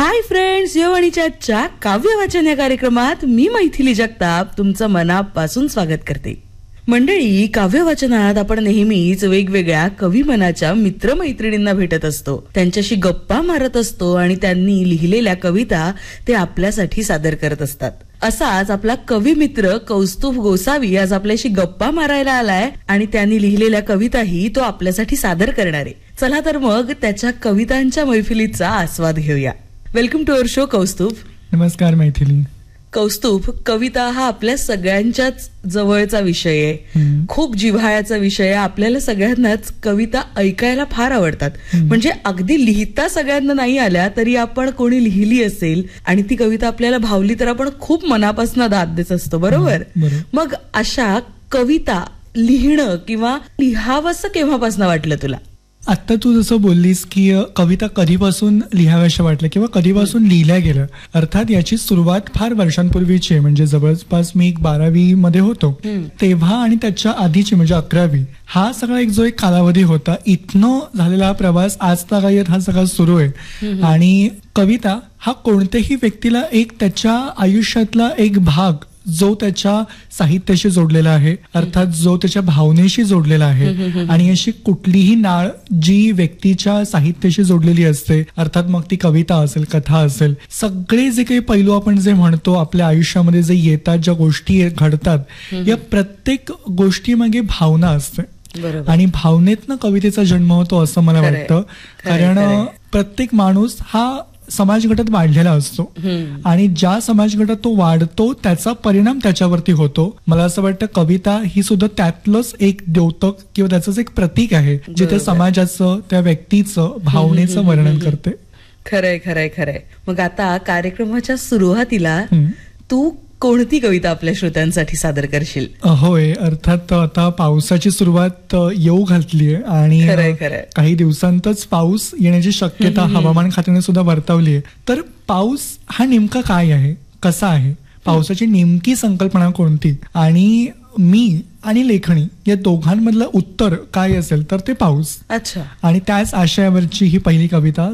Hi friends, यवनिच्या काव्य वाचन या कार्यक्रमात मी मैथिली जगताप तुमचं मनापासून स्वागत करते. मंडळी, काव्य वाचनात आपण नेहमीच वेगवेगळ्या कवी मनाच्या मित्रमैत्रिणींना भेटत असतो, त्यांच्याशी गप्पा मारत असतो आणि त्यांनी लिहिलेल्या कविता ते आपल्यासाठी सादर करत असतात. असाच आपला कवी मित्र कौस्तुभ गोसावी आज आपल्याशी गप्पा मारायला आलाय आणि त्यांनी लिहिलेल्या कविताही तो आपल्यासाठी सादर करणार आहे. चला तर मग त्याच्या कवितांच्या मैफिलीचा आस्वाद घेऊया. Welcome to our show Kaustubh. नमस्कार मैथिली. कौस्तुभ, कविता हा आपल्या सगळ्यांच्याच जवळचा विषय आहे, खूप जिव्हाळ्याचा विषय आहे. आपल्याला सगळ्यांनाच कविता ऐकायला फार आवडतात. म्हणजे अगदी लिहिता सगळ्यांना नाही आल्या तरी आपण कोणी लिहिली असेल आणि ती कविता आपल्याला भावली तर आपण खूप मनापासून दाद देत असतो, बरोबर? मग अशा कविता लिहिणं किंवा लिहावंसं केव्हापासून वाटलं तुला? आता तू जसं बोललीस की कविता कधीपासून लिहाव्याशा वाटलं किंवा कधीपासून लिहिल्या गेलं, अर्थात याची सुरुवात फार वर्षांपूर्वीची आहे. म्हणजे जवळपास मी 12वी मध्ये होतो तेव्हा आणि त्याच्या आधीची म्हणजे 11वी, हा सगळा एक जो एक कालावधी होता, इथनं झालेला प्रवास आज तागायत हा सगळा सुरू आहे. आणि कविता हा कोणत्याही व्यक्तीला एक त्याच्या आयुष्यातला एक भाग जो त्याच्या साहित्याशी जोडलेला आहे, अर्थात जो त्याच्या भावनेशी जोडलेला आहे. आणि अशी कुठलीही नाळ जी व्यक्तीच्या साहित्याशी जोडलेली असते, अर्थात मग ती कविता असेल, कथा असेल, सगळे जे काही पैलू आपण जे म्हणतो आपल्या आयुष्यामध्ये जे येतात, ज्या गोष्टी घडतात, या प्रत्येक गोष्टीमागे भावना असते आणि भावनेतनं कवितेचा जन्म होतो असं मला वाटतं. कारण प्रत्येक माणूस हा समाज गटात वाढलेला असतो आणि ज्या समाज गटात तो वाढतो त्याचा परिणाम त्याच्यावरती होतो. मला असं वाटतं कविता ही सुद्धा त्यातलंच एक द्योतक किंवा त्याचंच एक प्रतीक आहे, जिथे समाजाचं, त्या व्यक्तीचं, भावनेचं वर्णन करते. खरंय खरंय खरंय. मग आता कार्यक्रमाच्या सुरुवातीला तू कोणती कविता आपल्या श्रोत्यांसाठी सादर करशील? होय, अर्थात आता पावसाची सुरुवात येऊ घातलीये आणि काही दिवसांतच पाऊस येण्याची शक्यता हवामान खात्याने सुद्धा वर्तवली आहे. तर पाऊस हा नेमका काय आहे, कसा आहे, पावसाची नेमकी संकल्पना कोणती आणि मी आणि लेखणी या दोघांमधलं उत्तर काय असेल तर ते पाऊस. अच्छा. आणि त्याच आशयावरची ही पहिली कविता